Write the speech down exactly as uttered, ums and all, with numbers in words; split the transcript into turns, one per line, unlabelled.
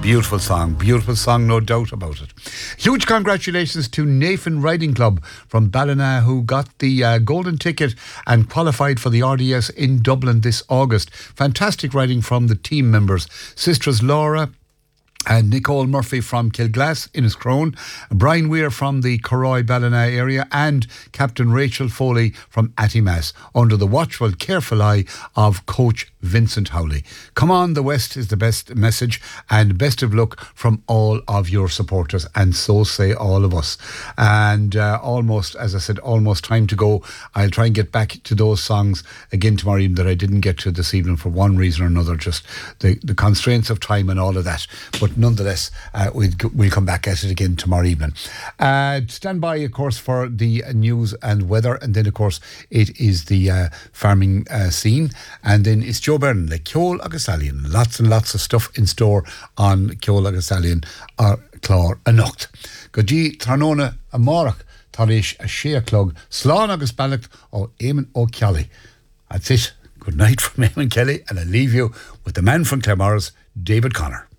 Beautiful song, beautiful song, no doubt about it. Huge congratulations to Nathan Riding Club from Ballina, who got the uh, golden ticket and qualified for the R D S in Dublin this August. Fantastic riding from the team members. Sisters Laura and Nicole Murphy from Kilglass in Inniscrone, Brian Weir from the Corroy Ballina area, and Captain Rachel Foley from Attimass, under the watchful, careful eye of Coach Vincent Howley. Come on, the West is the best message, and best of luck from all of your supporters, and so say all of us. And uh, almost, as I said, almost time to go. I'll try and get back to those songs again tomorrow evening that I didn't get to this evening for one reason or another, just the, the constraints of time and all of that. But nonetheless, uh, we'll, we'll come back at it again tomorrow evening. Uh, stand by, of course, for the news and weather, and then, of course, it is the uh, farming uh, scene, and then it's Joe Byrne, the Ceol agus Allion. Lots and lots of stuff in store on Ceol agus Allion or Clár Anocht. Go dí Tarnona a Mórach, Tarish a Shea Clug, Slán agus Ballach o Eamon O'Kelly. That's it. Good night from Eamon Kelly, and I leave you with the man from Claremorris, David Connor.